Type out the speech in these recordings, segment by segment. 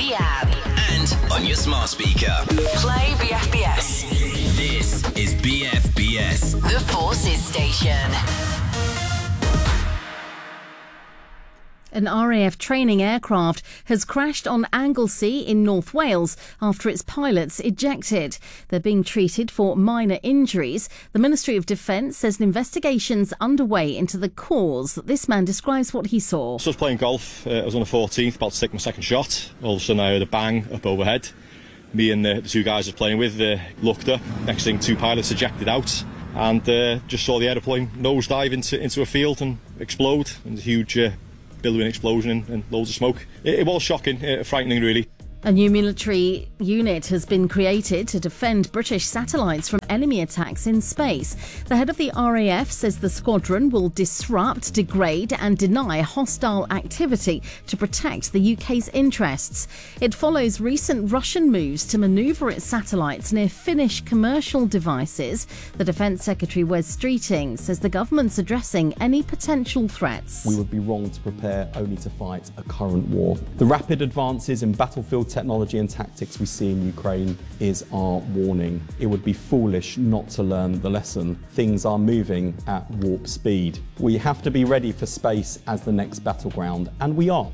the app. And on your smart speaker. Play BFBS. This is BFBS. The Forces Station. An RAF training aircraft has crashed on Anglesey in North Wales after its pilots ejected. They're being treated for minor injuries. The Ministry of Defence says an investigation's underway into the cause. This man describes what he saw. So I was playing golf. I was on the 14th, about to take my second shot. All of a sudden I heard a bang up overhead. Me and the two guys I was playing with looked up. Next thing, two pilots ejected out. And just saw the aeroplane nosedive into a field and explode. And a huge billowing explosion and loads of smoke. It was shocking, frightening really. A new military unit has been created to defend British satellites from enemy attacks in space. The head of the RAF says the squadron will disrupt, degrade and deny hostile activity to protect the UK's interests. It follows recent Russian moves to manoeuvre its satellites near Finnish commercial devices. The Defence Secretary Wes Streeting says the government's addressing any potential threats. We would be wrong to prepare only to fight a current war. The rapid advances in battlefield technology and tactics we see in Ukraine is our warning. It would be foolish not to learn the lesson. Things are moving at warp speed. We have to be ready for space as the next battleground, and we are.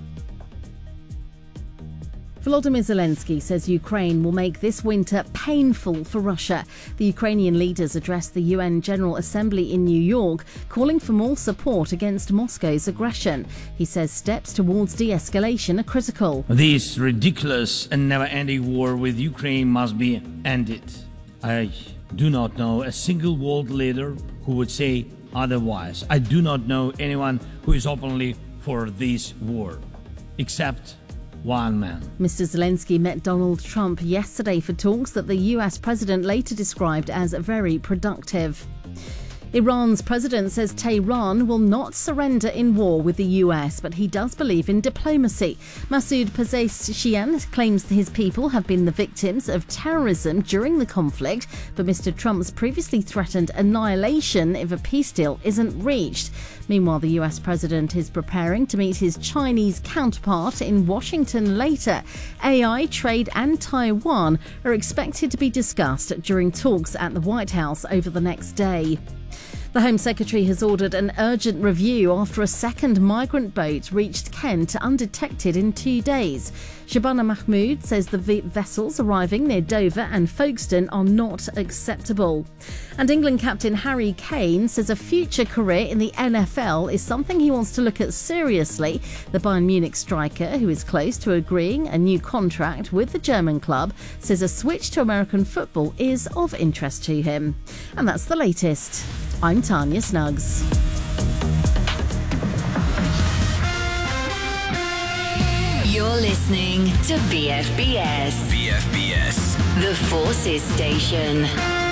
Volodymyr Zelensky says Ukraine will make this winter painful for Russia. The Ukrainian leaders addressed the UN General Assembly in New York, calling for more support against Moscow's aggression. He says steps towards de-escalation are critical. This ridiculous and never-ending war with Ukraine must be ended. I do not know a single world leader who would say otherwise. I do not know anyone who is openly for this war, except one man. Mr. Zelensky met Donald Trump yesterday for talks that the US president later described as very productive. Iran's president says Tehran will not surrender in war with the US, but he does believe in diplomacy. Masoud Pezeshkian claims his people have been the victims of terrorism during the conflict, but Mr. Trump's previously threatened annihilation if a peace deal isn't reached. Meanwhile, the US president is preparing to meet his Chinese counterpart in Washington later. AI, trade and Taiwan are expected to be discussed during talks at the White House over the next day. The Home Secretary has ordered an urgent review after a second migrant boat reached Kent undetected in 2 days. Shabana Mahmood says the vessels arriving near Dover and Folkestone are not acceptable. And England captain Harry Kane says a future career in the NFL is something he wants to look at seriously. The Bayern Munich striker, who is close to agreeing a new contract with the German club, says a switch to American football is of interest to him. And that's the latest. I'm Tanya Snuggs. You're listening to BFBS. BFBS. The Forces Station.